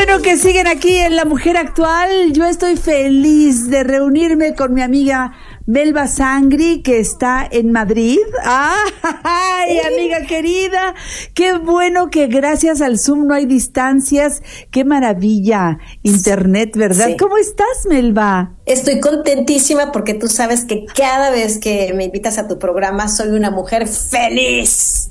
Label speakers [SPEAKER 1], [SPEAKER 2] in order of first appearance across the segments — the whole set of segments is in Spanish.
[SPEAKER 1] bueno que siguen aquí en La Mujer Actual. Yo estoy feliz de reunirme con mi amiga Melba Sangri, que está en Madrid. ¡Ay, amiga querida! ¡Qué bueno que gracias al Zoom no hay distancias! ¡Qué maravilla! Internet, ¿verdad? Sí. ¿Cómo estás, Melba?
[SPEAKER 2] Estoy contentísima porque tú sabes que cada vez que me invitas a tu programa soy una mujer feliz.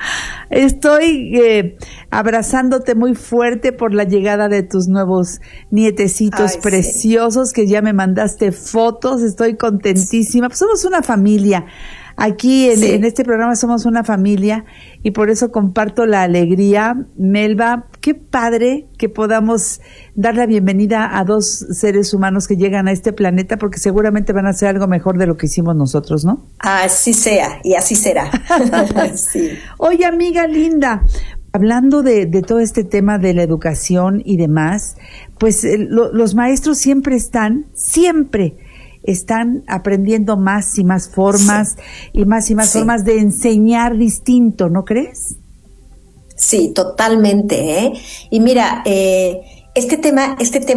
[SPEAKER 1] Estoy abrazándote muy fuerte por la llegada de tus nuevos nietecitos preciosos, sí, que ya me mandaste fotos. Estoy contentísima. Pues somos una familia. Aquí en este programa somos una familia y por eso comparto la alegría. Melba, qué padre que podamos dar la bienvenida a dos seres humanos que llegan a este planeta, porque seguramente van a hacer algo mejor de lo que hicimos nosotros, ¿no?
[SPEAKER 2] Así sea, y así será. Sí.
[SPEAKER 1] Oye, amiga linda, hablando de todo este tema de la educación y demás, pues los maestros siempre están aprendiendo más y más formas, y más formas de enseñar distinto, ¿no crees?
[SPEAKER 2] Sí, totalmente, ¿eh? Y mira, este tema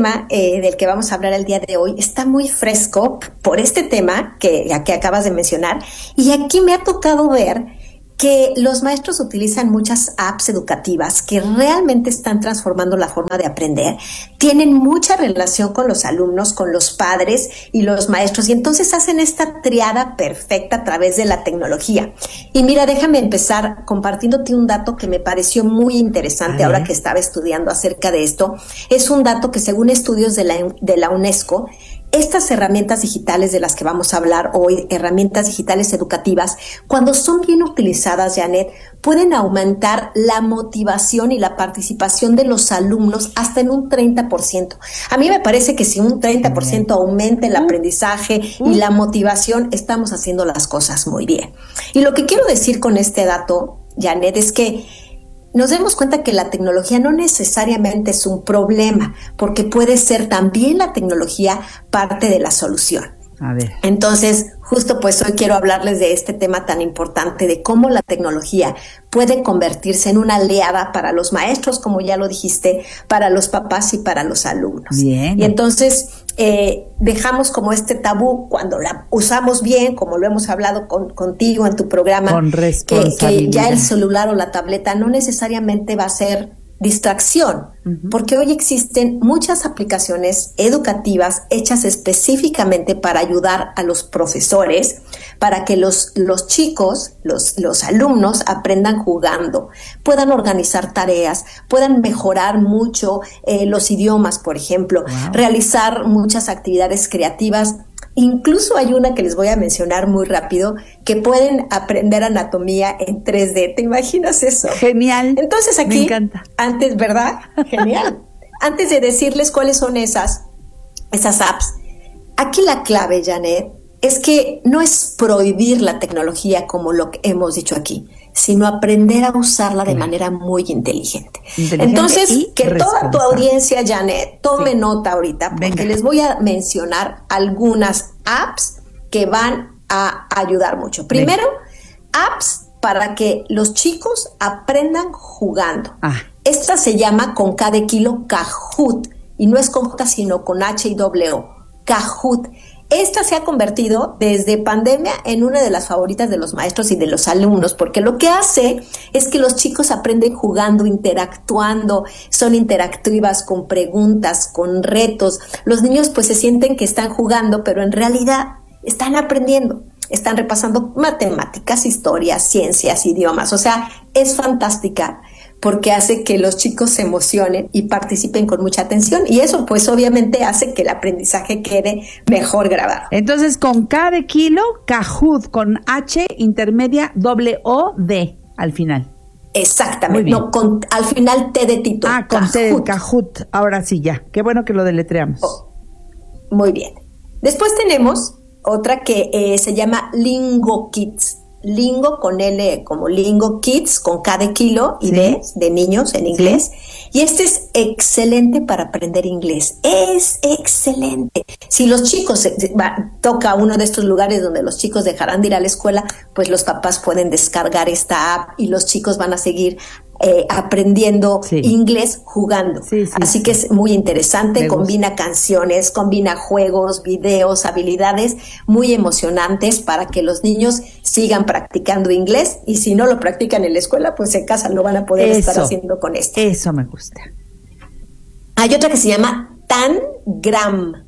[SPEAKER 2] del que vamos a hablar el día de hoy está muy fresco por este tema que acabas de mencionar, y aquí me ha tocado ver que los maestros utilizan muchas apps educativas que realmente están transformando la forma de aprender, tienen mucha relación con los alumnos, con los padres y los maestros, y entonces hacen esta triada perfecta a través de la tecnología. Y mira, déjame empezar compartiéndote un dato que me pareció muy interesante ahora que estaba estudiando acerca de esto. Es un dato que, según estudios de la UNESCO, estas herramientas digitales de las que vamos a hablar hoy, herramientas digitales educativas, cuando son bien utilizadas, Janet, pueden aumentar la motivación y la participación de los alumnos hasta en un 30%. A mí me parece que si un 30% aumenta el aprendizaje y la motivación, estamos haciendo las cosas muy bien. Y lo que quiero decir con este dato, Janet, es que nos demos cuenta que la tecnología no necesariamente es un problema, porque puede ser también la tecnología parte de la solución.
[SPEAKER 1] A ver.
[SPEAKER 2] Entonces, justo pues hoy quiero hablarles de este tema tan importante, de cómo la tecnología puede convertirse en una aliada para los maestros, como ya lo dijiste, para los papás y para los alumnos.
[SPEAKER 1] Bien.
[SPEAKER 2] Y entonces dejamos como este tabú cuando la usamos bien, como lo hemos hablado contigo en tu programa,
[SPEAKER 1] con responsabilidad,
[SPEAKER 2] que ya el celular o la tableta no necesariamente va a ser distracción, porque hoy existen muchas aplicaciones educativas hechas específicamente para ayudar a los profesores, para que los chicos, los alumnos aprendan jugando, puedan organizar tareas, puedan mejorar mucho los idiomas, por ejemplo, realizar muchas actividades creativas. Incluso hay una que les voy a mencionar muy rápido, que pueden aprender anatomía en 3D. ¿Te imaginas eso?
[SPEAKER 1] Genial.
[SPEAKER 2] Entonces aquí,
[SPEAKER 1] me encanta.
[SPEAKER 2] Antes, ¿verdad? Genial. Antes de decirles cuáles son esas apps, aquí la clave, Janet, es que no es prohibir la tecnología como lo que hemos dicho aquí, sino aprender a usarla de manera muy inteligente. Entonces, que toda tu audiencia, Janet, tome nota ahorita, porque les voy a mencionar algunas apps que van a ayudar mucho. Primero, apps para que los chicos aprendan jugando. Esta se llama con K de kilo Kahoot, y no es con J, sino con H y doble O, Kahoot. Esta se ha convertido desde pandemia en una de las favoritas de los maestros y de los alumnos, porque lo que hace es que los chicos aprenden jugando, interactuando, son interactivas con preguntas, con retos. Los niños pues se sienten que están jugando, pero en realidad están aprendiendo, están repasando matemáticas, historias, ciencias, idiomas. O sea, es fantástica, porque hace que los chicos se emocionen y participen con mucha atención, y eso pues obviamente hace que el aprendizaje quede mejor grabado.
[SPEAKER 1] Entonces, con K de kilo, Kahoot, con H intermedia, doble O, D al final.
[SPEAKER 2] Exactamente, no, al final T de Tito.
[SPEAKER 1] Con T de Kahoot, ahora sí ya, qué bueno que lo deletreamos.
[SPEAKER 2] Muy bien. Después tenemos otra que se llama Lingo Kids. Lingo con L como Lingo Kids, con K de kilo y D de niños en inglés. Y este es excelente para aprender inglés. Es excelente. Si los chicos toca uno de estos lugares donde los chicos dejarán de ir a la escuela, pues los papás pueden descargar esta app y los chicos van a seguir aprendiendo inglés jugando. Así que es muy interesante, combina canciones, combina juegos, videos, habilidades muy emocionantes para que los niños sigan practicando inglés, y si no lo practican en la escuela, pues en casa lo van a poder estar haciendo con esto.
[SPEAKER 1] Eso me gusta.
[SPEAKER 2] Hay otra que se llama Tangram.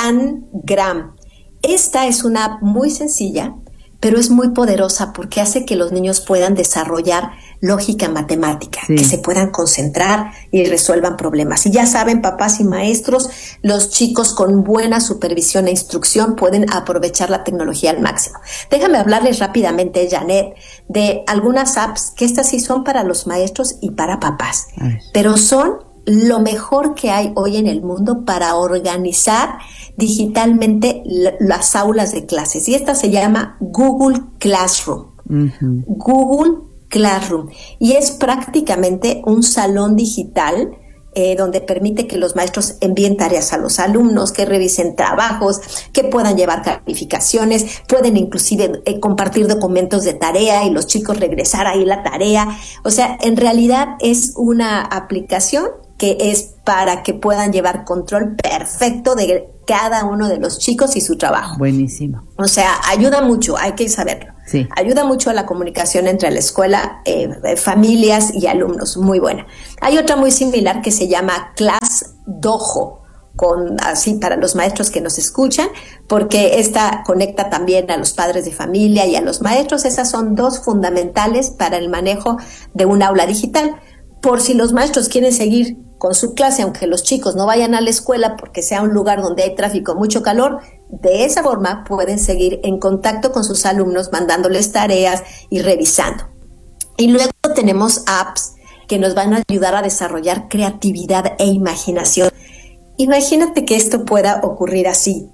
[SPEAKER 2] Esta es una app muy sencilla, pero es muy poderosa porque hace que los niños puedan desarrollar lógica matemática, que se puedan concentrar y resuelvan problemas. Y ya saben, papás y maestros, los chicos con buena supervisión e instrucción pueden aprovechar la tecnología al máximo. Déjame hablarles rápidamente, Janet, de algunas apps que estas sí son para los maestros y para papás, pero son lo mejor que hay hoy en el mundo para organizar digitalmente las aulas de clases. Y esta se llama Google Classroom. Google Classroom. Y es prácticamente un salón digital donde permite que los maestros envíen tareas a los alumnos, que revisen trabajos, que puedan llevar calificaciones, pueden inclusive compartir documentos de tarea y los chicos regresar ahí la tarea. O sea, en realidad es una aplicación que es para que puedan llevar control perfecto de cada uno de los chicos y su trabajo.
[SPEAKER 1] Buenísimo.
[SPEAKER 2] O sea, ayuda mucho, hay que saberlo. Ayuda mucho a la comunicación entre la escuela, familias y alumnos, muy buena. Hay otra muy similar que se llama Class Dojo, así para los maestros que nos escuchan, porque esta conecta también a los padres de familia y a los maestros. Esas son dos fundamentales para el manejo de un aula digital. Por si los maestros quieren seguir con su clase, aunque los chicos no vayan a la escuela porque sea un lugar donde hay tráfico, mucho calor, de esa forma pueden seguir en contacto con sus alumnos, mandándoles tareas y revisando. Y luego tenemos apps que nos van a ayudar a desarrollar creatividad e imaginación. Imagínate que esto pueda ocurrir así.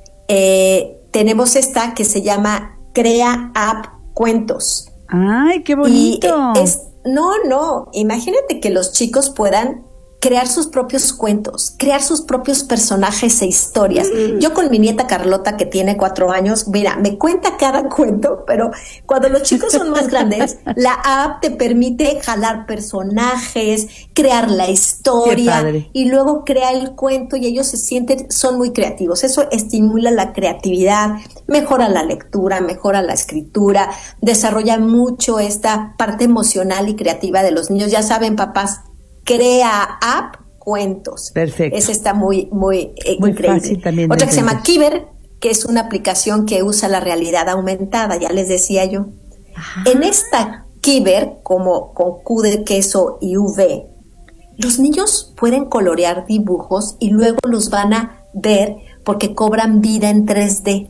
[SPEAKER 2] Tenemos esta que se llama Crea App Cuentos.
[SPEAKER 1] ¡Ay, qué bonito!
[SPEAKER 2] Imagínate que los chicos puedan crear sus propios cuentos, crear sus propios personajes e historias. Yo con mi nieta Carlota, que tiene 4 años, mira, me cuenta cada cuento, pero cuando los chicos son más grandes, la app te permite jalar personajes, crear la historia y luego crea el cuento, y ellos son muy creativos. Eso estimula la creatividad, mejora la lectura, mejora la escritura, desarrolla mucho esta parte emocional y creativa de los niños. Ya saben, papás, Crea App Cuentos.
[SPEAKER 1] Perfecto.
[SPEAKER 2] Esa está muy increíble.
[SPEAKER 1] Fácil también.
[SPEAKER 2] Otra que se llama Kiver, que es una aplicación que usa la realidad aumentada, ya les decía yo. En esta Kiver, como con Q de queso y V, los niños pueden colorear dibujos y luego los van a ver porque cobran vida en 3D.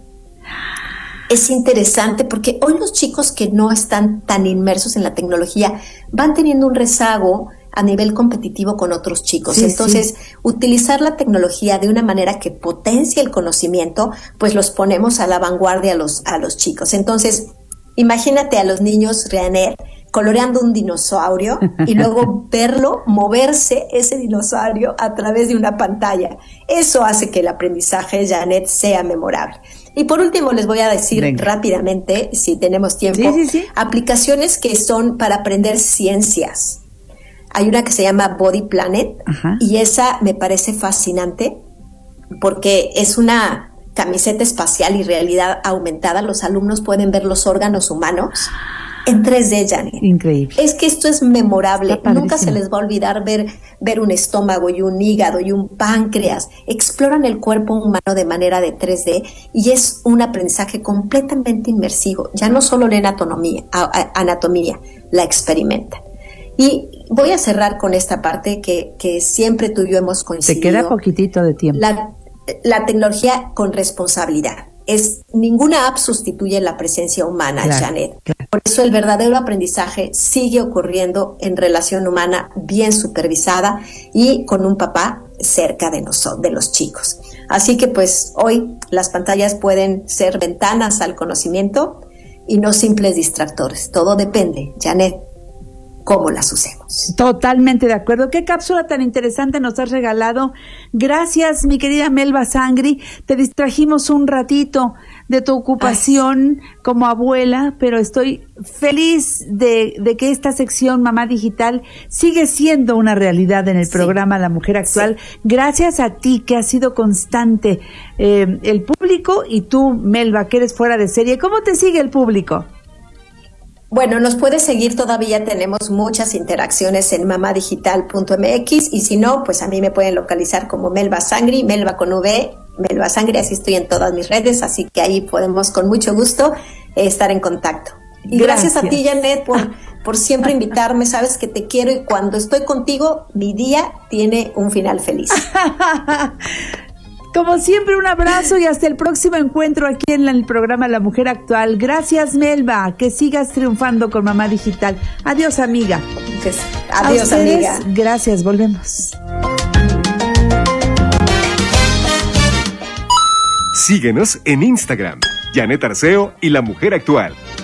[SPEAKER 2] Es interesante porque hoy los chicos que no están tan inmersos en la tecnología van teniendo un rezago a nivel competitivo con otros chicos. Entonces, utilizar la tecnología de una manera que potencie el conocimiento, pues los ponemos a la vanguardia a los chicos. Entonces, imagínate a los niños, Reaner, coloreando un dinosaurio y luego verlo moverse, ese dinosaurio, a través de una pantalla. Eso hace que el aprendizaje, Janet, sea memorable. Y por último, les voy a decir rápidamente, si tenemos tiempo, aplicaciones que son para aprender ciencias. Hay una que se llama Body Planet y esa me parece fascinante porque es una camiseta espacial y realidad aumentada. Los alumnos pueden ver los órganos humanos en 3D, Janet.
[SPEAKER 1] Increíble.
[SPEAKER 2] Es que esto es memorable. Nunca se les va a olvidar ver un estómago y un hígado y un páncreas. Exploran el cuerpo humano de manera de 3D y es un aprendizaje completamente inmersivo. Ya no solo leen anatomía, la experimentan. Y voy a cerrar con esta parte que siempre tú y yo hemos coincidido.
[SPEAKER 1] Te queda poquitito de tiempo.
[SPEAKER 2] La tecnología con responsabilidad. Ninguna app sustituye la presencia humana, Janet. Por eso el verdadero aprendizaje sigue ocurriendo en relación humana bien supervisada y con un papá cerca de los chicos. Así que pues hoy las pantallas pueden ser ventanas al conocimiento y no simples distractores. Todo depende, Janet, cómo las usemos.
[SPEAKER 1] Totalmente de acuerdo. Qué cápsula tan interesante nos has regalado. Gracias, mi querida Melba Sangri. Te distrajimos un ratito. de tu ocupación como abuela, pero estoy feliz de que esta sección Mamá Digital sigue siendo una realidad en el programa La Mujer Actual. Sí. Gracias a ti, que has sido constante, el público, y tú, Melba, que eres fuera de serie. ¿Cómo te sigue el público?
[SPEAKER 2] Bueno, nos puedes seguir, todavía tenemos muchas interacciones en mamadigital.mx, y si no, pues a mí me pueden localizar como Melba Sangri, Melba con V, Melba Sangri, así estoy en todas mis redes, así que ahí podemos con mucho gusto estar en contacto. Y gracias a ti, Janet, por siempre invitarme, sabes que te quiero, y cuando estoy contigo, mi día tiene un final feliz.
[SPEAKER 1] Como siempre, un abrazo y hasta el próximo encuentro aquí en el programa La Mujer Actual. Gracias, Melba, que sigas triunfando con Mamá Digital. Adiós, amiga.
[SPEAKER 2] Pues, adiós, amiga.
[SPEAKER 1] Gracias, volvemos.
[SPEAKER 3] Síguenos en Instagram, Janet Arceo y La Mujer Actual.